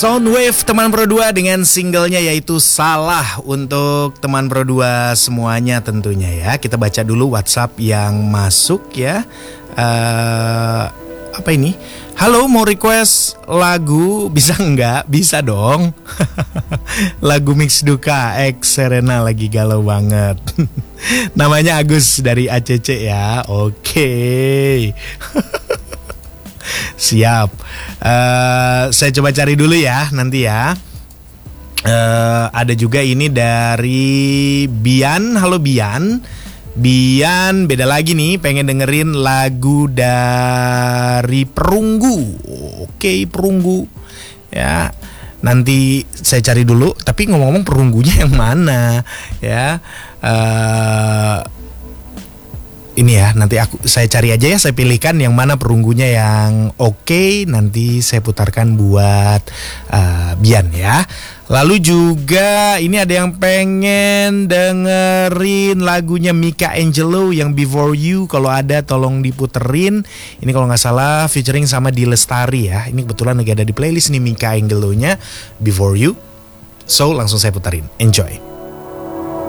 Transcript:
Soundwave teman Pro 2 dengan singlenya yaitu Salah untuk teman Pro 2 semuanya tentunya ya. Kita baca dulu WhatsApp yang masuk ya. Apa ini? Halo, mau request lagu, bisa nggak? Bisa dong. Lagu Mix Duka X Serena lagi galau banget. Namanya Agus dari ACC ya. Oke. Siap. Saya coba cari dulu ya nanti ya. Ada juga ini dari Bian. Halo Bian. Bian beda lagi nih, pengen dengerin lagu dari Perunggu. Oke, Perunggu. Ya. Nanti saya cari dulu, tapi ngomong-ngomong Perunggunya yang mana ya? Ini ya, nanti saya cari aja ya, saya pilihkan yang mana perunggunya yang oke, nanti saya putarkan buat Bian ya. Lalu juga ini ada yang pengen dengerin lagunya Mika Angelo yang Before You, kalau ada tolong diputerin. Ini kalau nggak salah featuring sama Di Lestari ya. Ini kebetulan lagi ada di playlist nih Mika Angelo-nya Before You. So langsung saya puterin, enjoy.